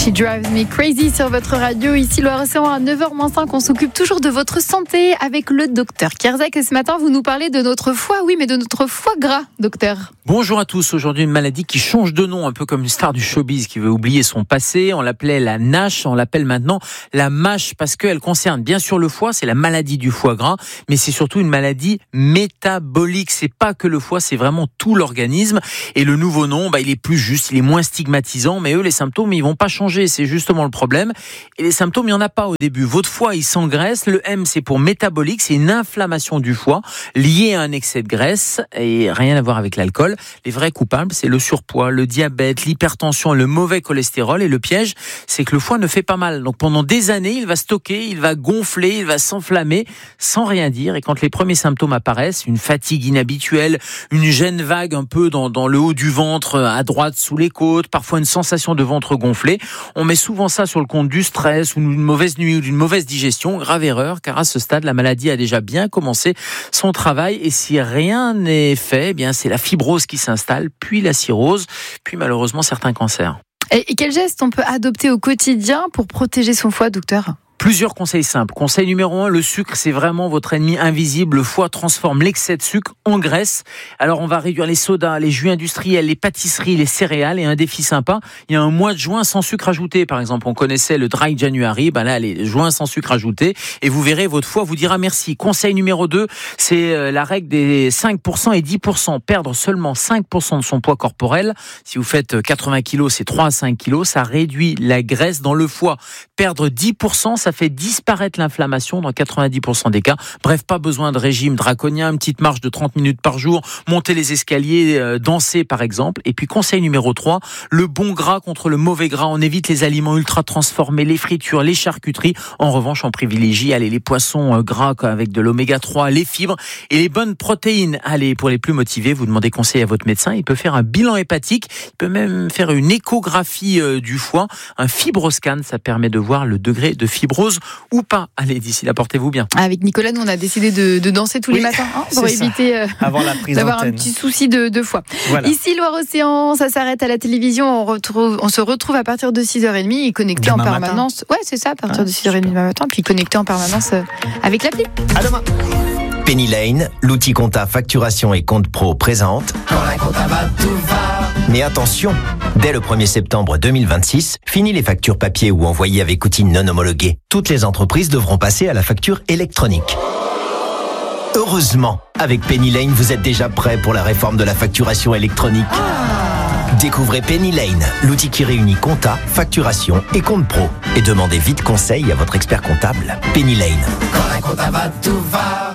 She Drives Me Crazy sur votre radio. Ici, Loire-Océan à 9h-5. On s'occupe toujours de votre santé avec le docteur Kierzek. Et ce matin, vous nous parlez de notre foie. Oui, mais de notre foie gras, docteur. Bonjour à tous. Aujourd'hui, une maladie qui change de nom, un peu comme une star du showbiz qui veut oublier son passé. On l'appelait la NASH, on l'appelle maintenant la MASH parce qu'elle concerne bien sûr le foie. C'est la maladie du foie gras, mais c'est surtout une maladie métabolique. C'est pas que le foie, c'est vraiment tout l'organisme. Et le nouveau nom, il est plus juste, il est moins stigmatisant, mais eux, les symptômes, ils vont pas changer. C'est justement le problème. Et les symptômes, il y en a pas au début. Votre foie, il s'engraisse. Le M, c'est pour métabolique. C'est une inflammation du foie liée à un excès de graisse et rien à voir avec l'alcool. Les vrais coupables, c'est le surpoids, le diabète, l'hypertension, le mauvais cholestérol. Et le piège, c'est que le foie ne fait pas mal. Donc pendant des années, il va stocker, il va gonfler, il va s'enflammer sans rien dire. Et quand les premiers symptômes apparaissent, une fatigue inhabituelle, une gêne vague un peu dans le haut du ventre, à droite, sous les côtes, parfois une sensation de ventre gonflé, on met souvent ça sur le compte du stress ou d'une mauvaise nuit ou d'une mauvaise digestion. Grave erreur, car à ce stade, la maladie a déjà bien commencé son travail. Et si rien n'est fait, c'est la fibrose qui s'installe, puis la cirrhose, puis malheureusement certains cancers. Et quel geste on peut adopter au quotidien pour protéger son foie, docteur ? Plusieurs conseils simples. Conseil numéro 1, le sucre, c'est vraiment votre ennemi invisible. Le foie transforme l'excès de sucre en graisse. Alors, on va réduire les sodas, les jus industriels, les pâtisseries, les céréales. Et un défi sympa, il y a un mois de juin sans sucre ajouté. Par exemple, on connaissait le Dry January. Là, les juin sans sucre ajouté. Et vous verrez, votre foie vous dira merci. Conseil numéro 2, c'est la règle des 5% et 10%. Perdre seulement 5% de son poids corporel. Si vous faites 80 kilos, c'est 3 à 5 kilos. Ça réduit la graisse dans le foie. Perdre 10%, ça fait disparaître l'inflammation dans 90% des cas. Bref, pas besoin de régime draconien, une petite marche de 30 minutes par jour, monter les escaliers, danser par exemple. Et puis conseil numéro 3, le bon gras contre le mauvais gras. On évite les aliments ultra transformés, les fritures, les charcuteries. En revanche, on privilégie les poissons gras avec de l'oméga 3, les fibres et les bonnes protéines. Allez, pour les plus motivés, vous demandez conseil à votre médecin. Il peut faire un bilan hépatique, il peut même faire une échographie du foie, un fibroscan, ça permet de voir le degré de fibrose ou pas. Allez, d'ici là, portez-vous bien. Avec Nicolas, nous, on a décidé de danser tous les matins pour éviter avant la prise d'avoir d'antenne. un petit souci de foie. Voilà. Ici, Loire-Océan, ça s'arrête à la télévision. On se retrouve à partir de 6h30 et connecté en permanence. Ouais, c'est ça, à partir de 6h30 demain matin. Puis connecté en permanence avec l'appli. À demain. Penny Lane, l'outil compta facturation et compte pro présente. Quand la compta va, tout va. Mais attention, dès le 1er septembre 2026, fini les factures papier ou envoyées avec outils non homologués. Toutes les entreprises devront passer à la facture électronique. Heureusement, avec Penny Lane, vous êtes déjà prêt pour la réforme de la facturation électronique. Découvrez Penny Lane, l'outil qui réunit compta, facturation et compte pro. Et demandez vite conseil à votre expert comptable. Penny Lane. Quand la compta va, tout va.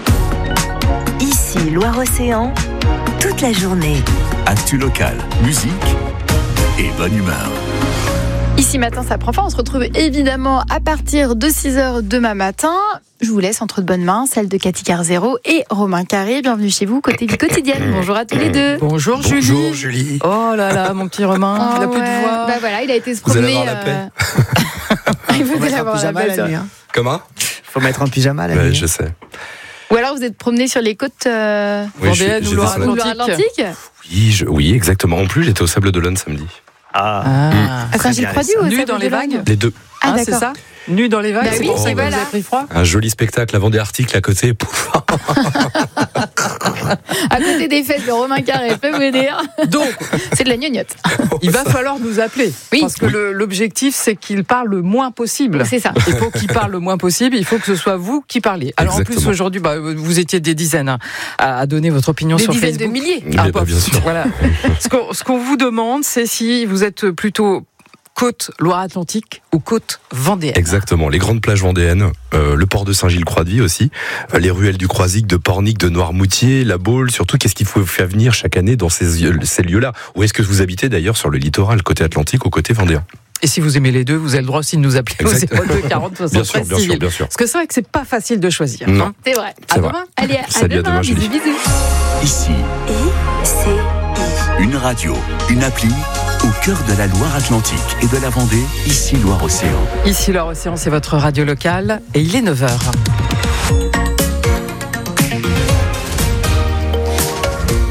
Ici, Loire-Océan, toute la journée. Actu locale, musique et bonne humeur. Ici matin, ça prend fin. On se retrouve évidemment à partir de 6h demain matin. Je vous laisse entre de bonnes mains, celle de Cathy Carzero et Romain Carré. Bienvenue chez vous, côté vie quotidienne. Bonjour à tous les deux. Bonjour Julie. Bonjour Julie. Oh là là, mon petit Romain, il n'a plus de voix. Voilà, il a été se Vous promener. allez avoir la paix. Il faut avoir la paix. Comment ? Faut mettre un pyjama la nuit. Je sais. Ou alors vous êtes promené sur les côtes vendéennes ou Loire-Atlantique. Oui, exactement. En plus, j'étais au Sable d'Olonne samedi. À Saint-Gilles-Croix-du ou Nu dans les vagues ? Les deux. Ah, d'accord. C'est ça ? Nu dans les vagues, c'est pour ça que vous avez pris froid ? Un joli spectacle avant des articles à côté. Pouf. À côté des fêtes de Romain Carré, je peux vous dire. Donc, c'est de la gnognotte. Il va falloir nous appeler. Oui. Parce que l'objectif, c'est qu'il parle le moins possible. C'est ça. Et pour qu'il parle le moins possible, il faut que ce soit vous qui parliez. Alors Exactement. en plus, aujourd'hui, vous étiez des dizaines à donner votre opinion sur Facebook. Des dizaines de milliers. Bien sûr. Voilà. Ce qu'on vous demande, c'est si vous êtes plutôt côte Loire-Atlantique ou côte vendéenne. Exactement, les grandes plages vendéennes, le port de Saint-Gilles-Croix-de-Vie aussi, les ruelles du Croisic, de Pornic, de Noirmoutier, la Baule, surtout qu'est-ce qu'il faut faire venir chaque année dans ces lieux-là ? Où est-ce que vous habitez d'ailleurs sur le littoral, côté Atlantique ou côté vendéen ? Et si vous aimez les deux, vous avez le droit aussi de nous appeler au 02 40 73 Bien sûr. Parce que c'est vrai que c'est pas facile de choisir. Non. C'est vrai. C'est À vrai. demain. Allez, Salut, à demain, bisous, Julie. bisous. Ici, ICI. une radio, une appli au cœur de la Loire-Atlantique et de la Vendée, ici Loire-Océan. Ici Loire-Océan, c'est votre radio locale et il est 9h.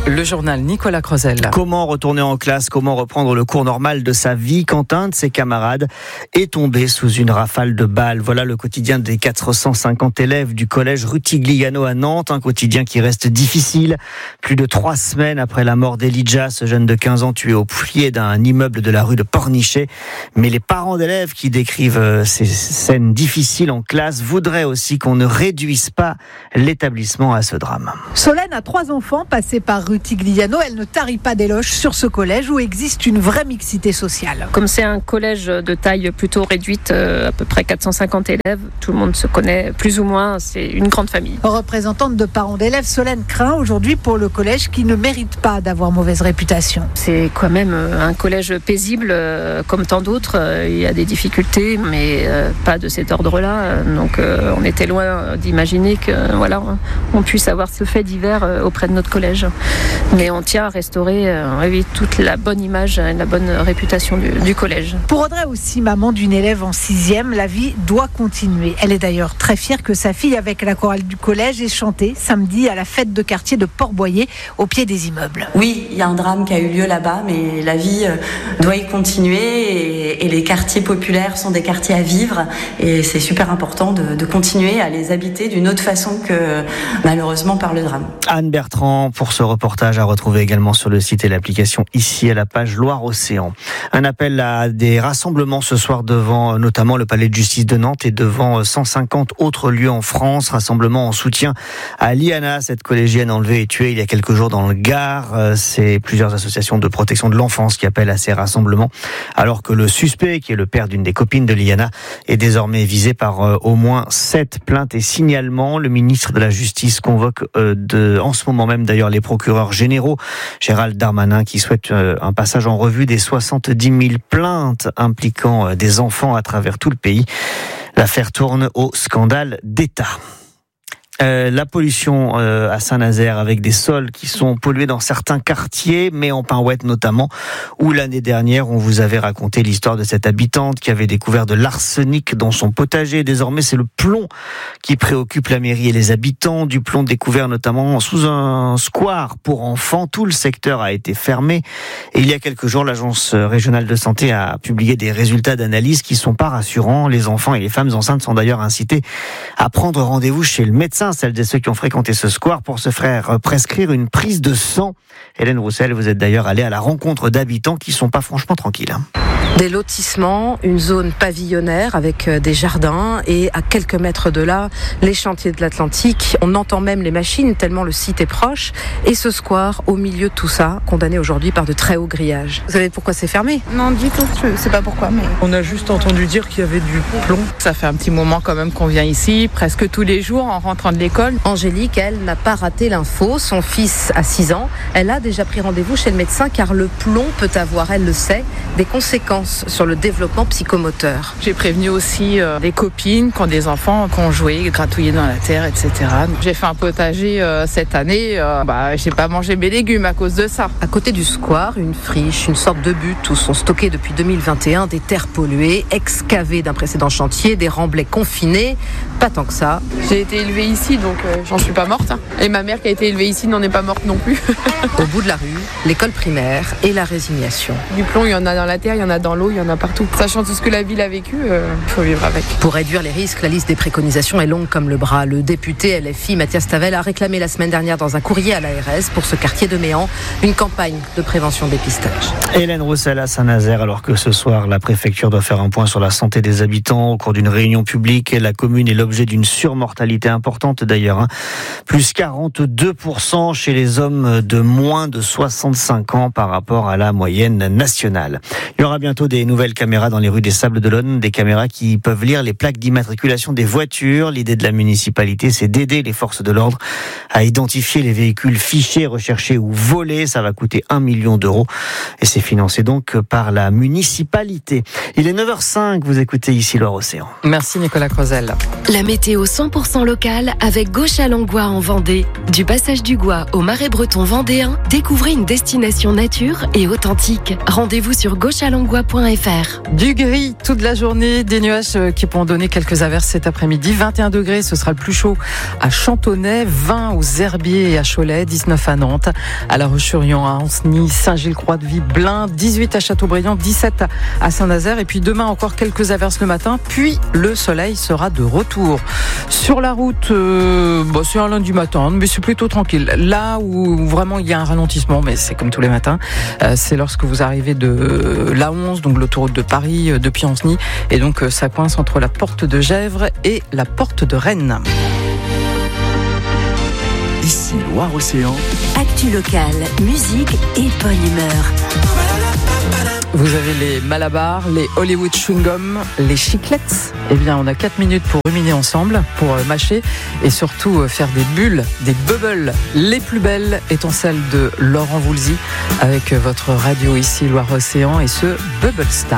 Le journal Nicolas Crozel. Comment retourner en classe, comment reprendre le cours normal de sa vie quand un de ses camarades est tombé sous une rafale de balles. Voilà le quotidien des 450 élèves du collège Rutigliano à Nantes, un quotidien qui reste difficile. Plus de 3 semaines après la mort d'Elijah, ce jeune de 15 ans tué au pied d'un immeuble de la rue de Pornichet. Mais les parents d'élèves qui décrivent ces scènes difficiles en classe voudraient aussi qu'on ne réduise pas l'établissement à ce drame. Solène a 3 enfants passés par Rutigliano. Elle ne tarit pas d'éloges sur ce collège où existe une vraie mixité sociale. Comme c'est un collège de taille plutôt réduite, à peu près 450 élèves, tout le monde se connaît plus ou moins, c'est une grande famille. Représentante de parents d'élèves, Solène craint aujourd'hui pour le collège qui ne mérite pas d'avoir mauvaise réputation. C'est quand même un collège paisible, comme tant d'autres. Il y a des difficultés, mais pas de cet ordre-là. Donc on était loin d'imaginer que voilà, on puisse avoir ce fait divers auprès de notre collège. Mais on tient à restaurer toute la bonne image et la bonne réputation du collège. Pour Audrey aussi, maman d'une élève en 6e, la vie doit continuer. Elle est d'ailleurs très fière que sa fille, avec la chorale du collège, ait chanté samedi à la fête de quartier de Port-Boyer, au pied des immeubles. Oui, il y a un drame qui a eu lieu là-bas, mais la vie doit y continuer et les quartiers populaires sont des quartiers à vivre et c'est super important de continuer à les habiter d'une autre façon que malheureusement par le drame. Anne Bertrand pour ce reportage à retrouver également sur le site et l'application ici à la page Loire-Océan. Un appel à des rassemblements ce soir devant notamment le palais de justice de Nantes et devant 150 autres lieux en France. Rassemblement en soutien à Liana, cette collégienne enlevée et tuée il y a quelques jours dans le Gard. C'est plusieurs associations de protection de l'enfance qui appellent à ces rassemblements, alors que le suspect, qui est le père d'une des copines de Liana, est désormais visé par au moins 7 plaintes et signalements. Le ministre de la Justice convoque en ce moment même d'ailleurs les procureurs généraux, Gérald Darmanin, qui souhaite un passage en revue des 70 000 plaintes impliquant des enfants à travers tout le pays. L'affaire tourne au scandale d'État. La pollution à Saint-Nazaire avec des sols qui sont pollués dans certains quartiers, mais en Pinhouette notamment, où l'année dernière on vous avait raconté l'histoire de cette habitante qui avait découvert de l'arsenic dans son potager. Désormais c'est le plomb qui préoccupe la mairie et les habitants. Du plomb découvert notamment sous un square pour enfants. Tout le secteur a été fermé et il y a quelques jours l'agence régionale de santé a publié des résultats d'analyse qui sont pas rassurants. Les enfants et les femmes enceintes sont d'ailleurs incités à prendre rendez-vous chez le médecin, celles et ceux qui ont fréquenté ce square, pour se faire prescrire une prise de sang. Hélène Roussel, vous êtes d'ailleurs allée à la rencontre d'habitants qui sont pas franchement tranquilles. Des lotissements, une zone pavillonnaire avec des jardins et à quelques mètres de là, les chantiers de l'Atlantique. On entend même les machines tellement le site est proche. Et ce square, au milieu de tout ça, condamné aujourd'hui par de très hauts grillages. Vous savez pourquoi c'est fermé ? Non, du tout. Je sais pas pourquoi, mais... On a juste entendu dire qu'il y avait du plomb. Ça fait un petit moment quand même qu'on vient ici, presque tous les jours en rentrant de l'école. Angélique, elle, n'a pas raté l'info. Son fils a 6 ans. Elle a déjà pris rendez-vous chez le médecin car le plomb peut avoir, elle le sait, des conséquences sur le développement psychomoteur. J'ai prévenu aussi des copines qui ont des enfants, qui ont joué, gratouillé dans la terre, etc. J'ai fait un potager cette année. J'ai pas mangé mes légumes à cause de ça. À côté du square, une friche, une sorte de butte où sont stockées depuis 2021 des terres polluées, excavées d'un précédent chantier, des remblais confinés. Pas tant que ça. J'ai été élevée ici, donc j'en suis pas morte. Et ma mère qui a été élevée ici n'en est pas morte non plus. Au bout de la rue, l'école primaire et la résignation. Du plomb, il y en a dans la terre, il y en a dans l'eau, il y en a partout. Sachant tout ce que la ville a vécu, il faut vivre avec. Pour réduire les risques, la liste des préconisations est longue comme le bras. Le député LFI Mathias Tavel a réclamé la semaine dernière dans un courrier à l'ARS pour ce quartier de Méan une campagne de prévention dépistage. Hélène Roussel à Saint-Nazaire, alors que ce soir la préfecture doit faire un point sur la santé des habitants au cours d'une réunion publique. La commune est l'objet d'une surmortalité importante d'ailleurs, plus 42% chez les hommes de moins de 65 ans par rapport à la moyenne nationale. Il y aura bientôt des nouvelles caméras dans les rues des Sables-d'Olonne, des caméras qui peuvent lire les plaques d'immatriculation des voitures. L'idée de la municipalité, c'est d'aider les forces de l'ordre à identifier les véhicules fichés, recherchés ou volés. Ça va coûter 1 million d'euros et c'est financé donc par la municipalité. Il est 9h05, vous écoutez ici Loire-Océan. Merci Nicolas Crozel. La météo 100% locale avec Gauche à Langois en Vendée. Du passage du Gois au Marais breton vendéen, découvrez une destination nature et authentique. Rendez-vous sur gauchealangois.fr. Du gris toute la journée, des nuages qui pourront donner quelques averses cet après-midi. 21 degrés, ce sera le plus chaud à Chantonnay, 20 aux Herbiers et à Cholet, 19 à Nantes, à La Roche-sur-Yon, à Ancenis, Saint-Gilles-Croix-de-Vie, Blain, 18 à Châteaubriand, 17 à Saint-Nazaire. Et puis demain encore quelques averses le matin, puis le soleil sera de retour. Sur la route, c'est un lundi matin, mais c'est plutôt tranquille. Là où vraiment il y a un ralentissement, mais c'est comme tous les matins, c'est lorsque vous arrivez de l'A11, donc l'autoroute de Paris, depuis Ancenis, et donc ça coince entre la porte de Gesvres et la porte de Rennes. Ici Loire-Océan. Actu locale, musique et bonne humeur. Vous avez les Malabars, les Hollywood Chewing-Gum, les Chiclettes. Eh bien, on a 4 minutes pour ruminer ensemble, pour mâcher et surtout faire des bulles, des bubbles. Les plus belles étant celles de Laurent Voulzy avec votre radio ici Loire-Océan et ce Bubble Star.